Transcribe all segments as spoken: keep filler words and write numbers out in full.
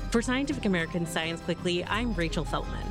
For Scientific American Science Quickly, I'm Rachel Feltman.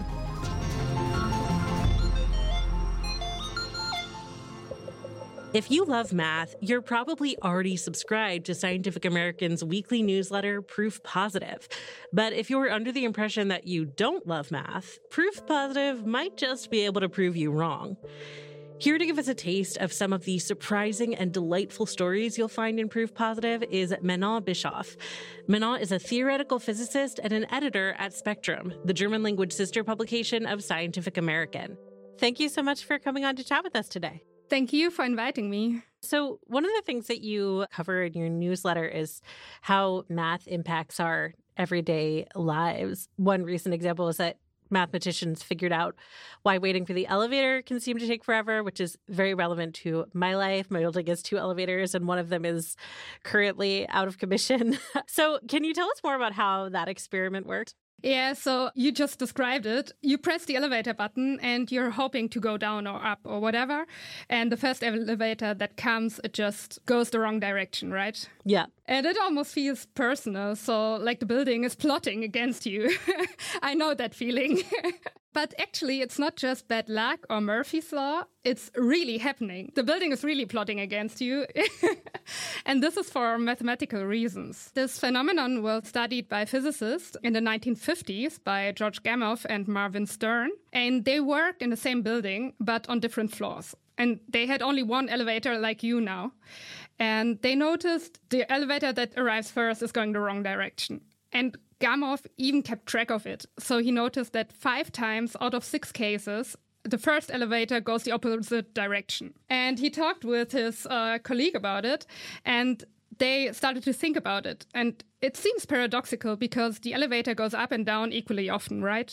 If you love math, you're probably already subscribed to Scientific American's weekly newsletter, Proof Positive. But if you're under the impression that you don't love math, Proof Positive might just be able to prove you wrong. Here to give us a taste of some of the surprising and delightful stories you'll find in Proof Positive is Manon Bischoff. Manon is a theoretical physicist and an editor at Spectrum, the German-language sister publication of Scientific American. Thank you so much for coming on to chat with us today. Thank you for inviting me. So one of the things that you cover in your newsletter is how math impacts our everyday lives. One recent example is that mathematicians figured out why waiting for the elevator can seem to take forever, which is very relevant to my life. My building has two elevators, and one of them is currently out of commission. So can you tell us more about how that experiment worked? Yeah, so you just described it. You press the elevator button and you're hoping to go down or up or whatever. And the first elevator that comes, it just goes the wrong direction, right? Yeah. And it almost feels personal. So like the building is plotting against you. I know that feeling. But actually, it's not just bad luck or Murphy's Law. It's really happening. The building is really plotting against you. And this is for mathematical reasons. This phenomenon was studied by physicists in the nineteen fifties by George Gamow and Marvin Stern. And they worked in the same building, but on different floors. And they had only one elevator like you now. And they noticed the elevator that arrives first is going the wrong direction. And Gamow even kept track of it. So he noticed that five times out of six cases, the first elevator goes the opposite direction. And he talked with his uh, colleague about it, and they started to think about it. And it seems paradoxical because the elevator goes up and down equally often, right?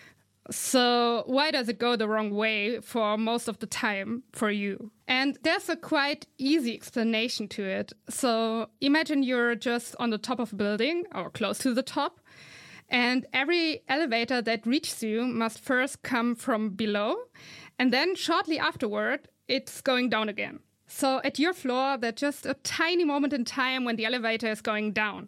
So why does it go the wrong way for most of the time for you? And there's a quite easy explanation to it. So imagine you're just on the top of a building or close to the top, and every elevator that reaches you must first come from below, and then shortly afterward, it's going down again. So at your floor, there's just a tiny moment in time when the elevator is going down.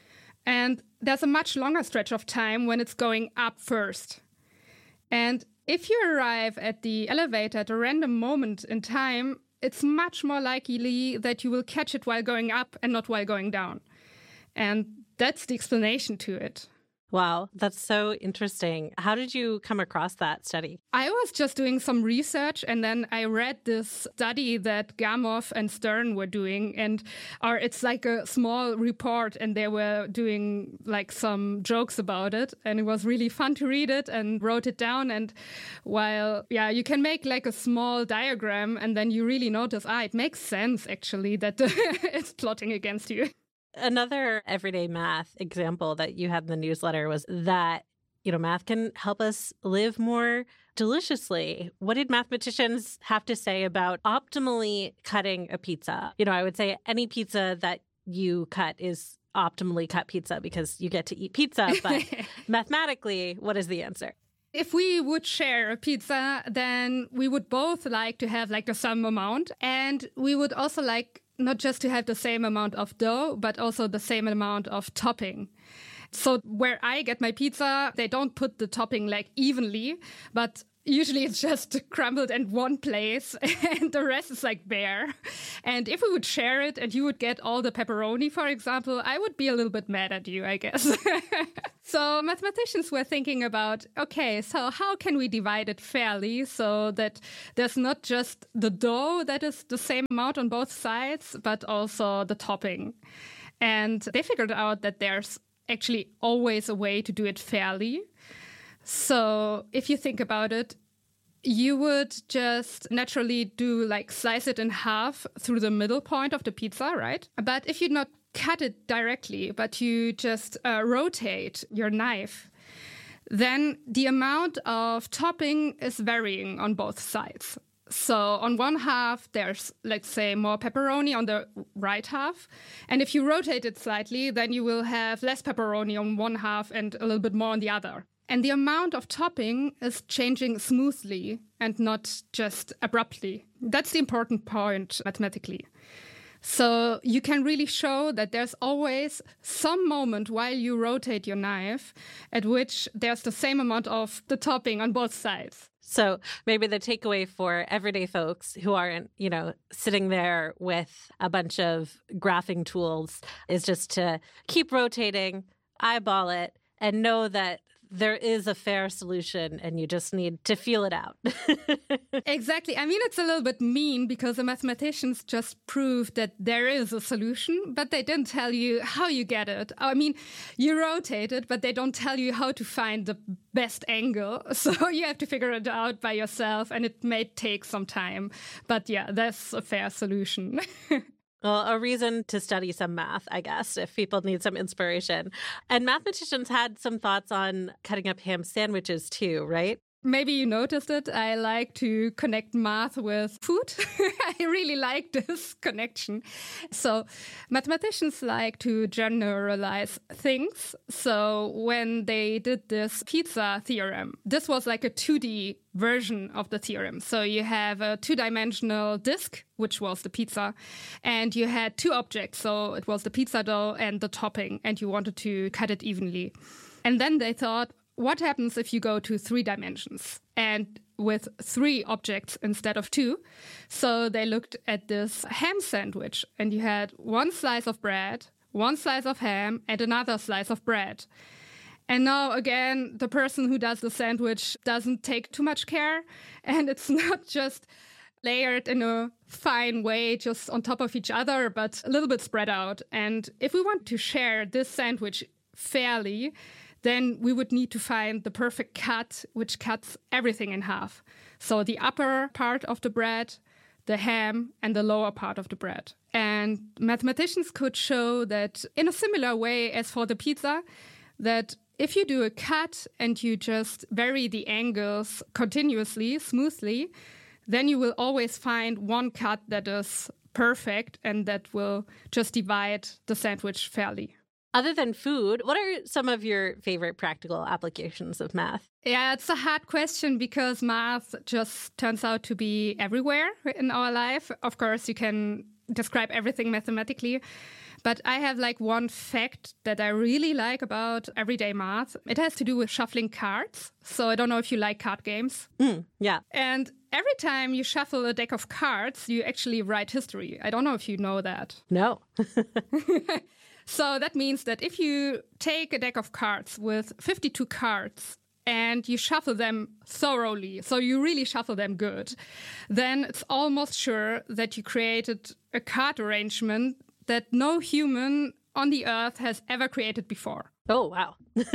And there's a much longer stretch of time when it's going up first. And if you arrive at the elevator at a random moment in time, it's much more likely that you will catch it while going up and not while going down. And that's the explanation to it. Wow, that's so interesting. How did you come across that study? I was just doing some research, and then I read this study that Gamow and Stern were doing, and or it's like a small report, and they were doing like some jokes about it, and it was really fun to read it and wrote it down. And while, yeah, you can make like a small diagram, and then you really notice, ah, it makes sense actually that it's plotting against you. Another everyday math example that you had in the newsletter was that, you know, math can help us live more deliciously. What did mathematicians have to say about optimally cutting a pizza? You know, I would say any pizza that you cut is optimally cut pizza because you get to eat pizza. But mathematically, what is the answer? If we would share a pizza, then we would both like to have like the same amount. And we would also like not just to have the same amount of dough, but also the same amount of topping. So where I get my pizza, they don't put the topping like evenly, but usually it's just crumbled in one place and the rest is like bare. And if we would share it and you would get all the pepperoni, for example, I would be a little bit mad at you, I guess. So mathematicians were thinking about, okay, so how can we divide it fairly so that there's not just the dough that is the same amount on both sides, but also the topping. And they figured out that there's actually always a way to do it fairly. So if you think about it, you would just naturally do like slice it in half through the middle point of the pizza, right? But if you not cut it directly, but you just uh, rotate your knife, then the amount of topping is varying on both sides. So on one half, there's, let's say, more pepperoni on the right half. And if you rotate it slightly, then you will have less pepperoni on one half and a little bit more on the other. And the amount of topping is changing smoothly and not just abruptly. That's the important point mathematically. So you can really show that there's always some moment while you rotate your knife at which there's the same amount of the topping on both sides. So maybe the takeaway for everyday folks who aren't, you know, sitting there with a bunch of graphing tools is just to keep rotating, eyeball it, and know that there is a fair solution and you just need to feel it out. Exactly. I mean, it's a little bit mean because the mathematicians just proved that there is a solution, but they didn't tell you how you get it. I mean, you rotate it, but they don't tell you how to find the best angle. So you have to figure it out by yourself, and it may take some time. But yeah, that's a fair solution. Well, a reason to study some math, I guess, if people need some inspiration. And mathematicians had some thoughts on cutting up ham sandwiches too, right? Maybe you noticed it. I like to connect math with food. I really like this connection. So mathematicians like to generalize things. So when they did this pizza theorem, this was like a two D version of the theorem. So you have a two-dimensional disk, which was the pizza, and you had two objects. So it was the pizza dough and the topping, and you wanted to cut it evenly. And then they thought, what happens if you go to three dimensions and with three objects instead of two? So they looked at this ham sandwich, and you had one slice of bread, one slice of ham, and another slice of bread. And now, again, the person who does the sandwich doesn't take too much care, and it's not just layered in a fine way, just on top of each other, but a little bit spread out. And if we want to share this sandwich fairly, then we would need to find the perfect cut, which cuts everything in half. So the upper part of the bread, the ham, and the lower part of the bread. And mathematicians could show that in a similar way as for the pizza, that if you do a cut and you just vary the angles continuously, smoothly, then you will always find one cut that is perfect and that will just divide the sandwich fairly. Other than food, what are some of your favorite practical applications of math? Yeah, it's a hard question because math just turns out to be everywhere in our life. Of course, you can describe everything mathematically. But I have like one fact that I really like about everyday math. It has to do with shuffling cards. So I don't know if you like card games. Mm, yeah. And every time you shuffle a deck of cards, you actually write history. I don't know if you know that. No. So that means that if you take a deck of cards with fifty-two cards and you shuffle them thoroughly, so you really shuffle them good, then it's almost sure that you created a card arrangement that no human on the earth has ever created before. Oh, wow.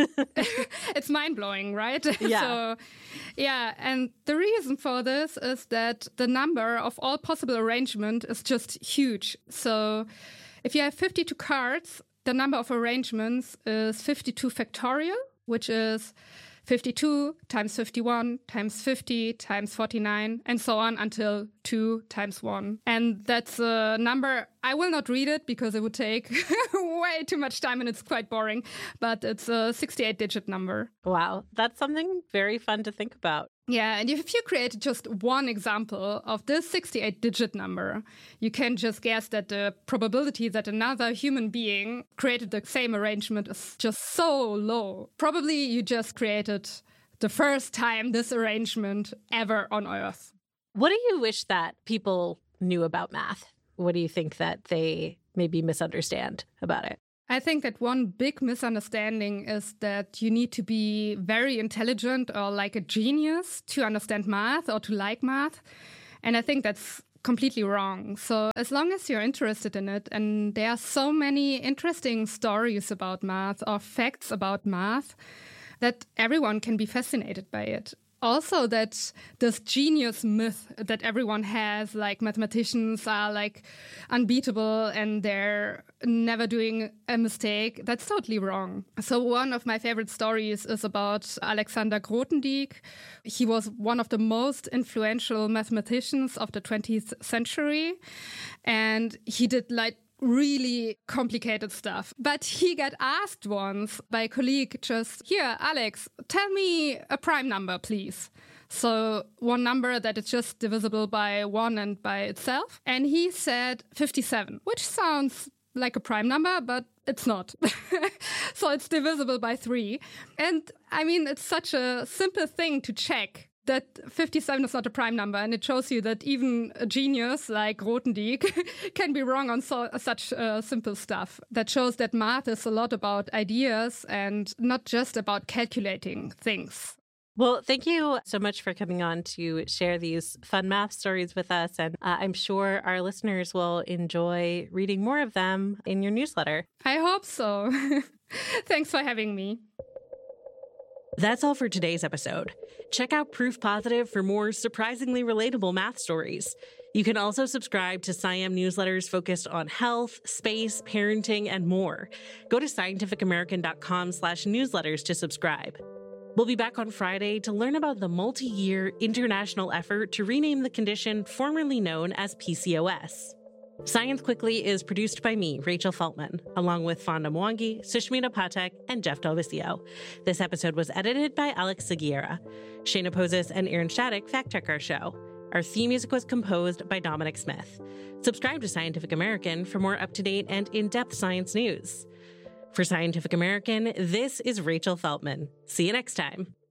It's mind-blowing, right? Yeah. So, yeah, and the reason for this is that the number of all possible arrangement is just huge. So if you have fifty-two cards, the number of arrangements is fifty-two factorial, which is fifty-two times fifty-one times fifty times forty-nine, and so on until two times one. And that's a number, I will not read it because it would take way too much time and it's quite boring, but it's a sixty-eight digit number. Wow, that's something very fun to think about. Yeah, and if you create just one example of this sixty-eight digit number, you can just guess that the probability that another human being created the same arrangement is just so low. Probably you just created the first time this arrangement ever on Earth. What do you wish that people knew about math? What do you think that they maybe misunderstand about it? I think that one big misunderstanding is that you need to be very intelligent or like a genius to understand math or to like math. And I think that's completely wrong. So as long as you're interested in it, and there are so many interesting stories about math or facts about math, that everyone can be fascinated by it. Also, that this genius myth that everyone has, like mathematicians are like unbeatable and they're never doing a mistake, that's totally wrong. So one of my favorite stories is about Alexander Grothendieck. He was one of the most influential mathematicians of the twentieth century. And he did like really complicated stuff. But he got asked once by a colleague, just, here, Alex, tell me a prime number, please. So one number that is just divisible by one and by itself. And he said fifty-seven, which sounds like a prime number, but it's not. So it's divisible by three. And I mean, it's such a simple thing to check that fifty-seven is not a prime number. And it shows you that even a genius like Grothendieck can be wrong on so, such uh, simple stuff. That shows that math is a lot about ideas and not just about calculating things. Well, thank you so much for coming on to share these fun math stories with us. And uh, I'm sure our listeners will enjoy reading more of them in your newsletter. I hope so. Thanks for having me. That's all for today's episode. Check out Proof Positive for more surprisingly relatable math stories. You can also subscribe to SciAm newsletters focused on health, space, parenting, and more. Go to scientificamerican.com slash newsletters to subscribe. We'll be back on Friday to learn about the multi-year international effort to rename the condition formerly known as P C O S. Science Quickly is produced by me, Rachel Feltman, along with Fonda Mwangi, Sushmita Patek, and Jeff Delvisio. This episode was edited by Alex Seguiera. Shayna Pozis and Aaron Shattuck fact-check our show. Our theme music was composed by Dominic Smith. Subscribe to Scientific American for more up-to-date and in-depth science news. For Scientific American, this is Rachel Feltman. See you next time.